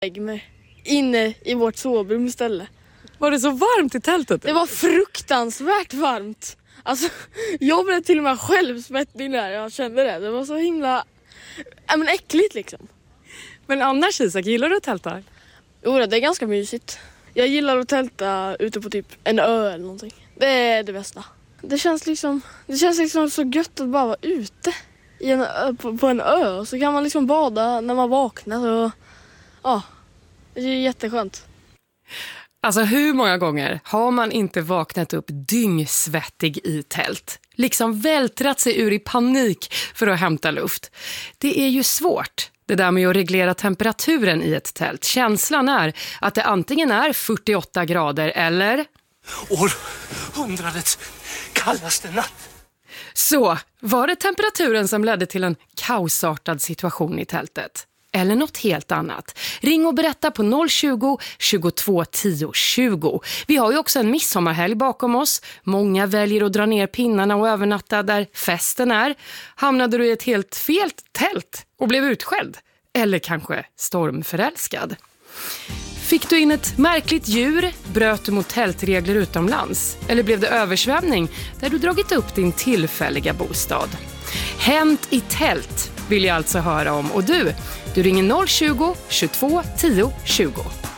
lägger mig inne i vårt sovrum istället. Var det så varmt i tältet? Det var fruktansvärt varmt. Alltså, jag blev till och med själv svettig när jag kände det. Det var så himla äckligt liksom. Men annars, Isak, gillar du att tälta? Jo, det är ganska mysigt. Jag gillar att tälta ute på typ en ö eller någonting. Det är det bästa. Det känns liksom så gött att bara vara ute på en ö. Så kan man liksom bada när man vaknar. Och, ja, det är jätteskönt. Alltså hur många gånger har man inte vaknat upp dyngsvettig i tält? Liksom vältrat sig ur i panik för att hämta luft. Det är ju svårt, det där med att reglera temperaturen i ett tält. Känslan är att det antingen är 48 grader eller... århundradets kallaste natt. Så, var det temperaturen som ledde till en kaosartad situation i tältet? Eller något helt annat? Ring och berätta på 020 22 10 20. Vi har ju också en midsommarhelg bakom oss. Många väljer att dra ner pinnarna och övernatta där festen är. Hamnade du i ett helt fel tält och blev utskälld? Eller kanske stormförälskad? Fick du in ett märkligt djur? Bröt du mot tältregler utomlands? Eller blev det översvämning där du dragit upp din tillfälliga bostad? Hänt i tält vill jag alltså höra om. Och du ringer 020 22 10 20.